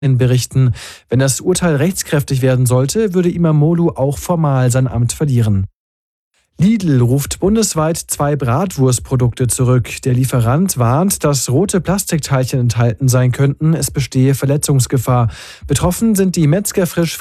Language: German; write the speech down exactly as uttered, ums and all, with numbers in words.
berichten. Wenn das Urteil rechtskräftig werden sollte, würde Imamoglu auch formal sein Amt verlieren. Lidl ruft bundesweit zwei Bratwurstprodukte zurück. Der Lieferant warnt, dass rote Plastikteilchen enthalten sein könnten. Es bestehe Verletzungsgefahr. Betroffen sind die Metzger Frisch